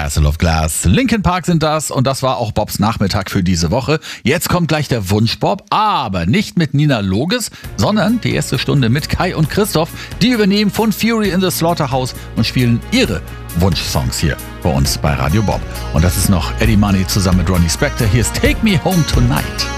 Castle of Glass. Linkin Park sind das und das war auch Bobs Nachmittag für diese Woche. Jetzt kommt gleich der Wunsch-Bob, aber nicht mit Nina Loges, sondern die erste Stunde mit Kai und Christoph. Die übernehmen von Fury in the Slaughterhouse und spielen ihre Wunschsongs hier bei uns bei Radio Bob. Und das ist noch Eddie Money zusammen mit Ronnie Spector. Hier ist Take Me Home Tonight.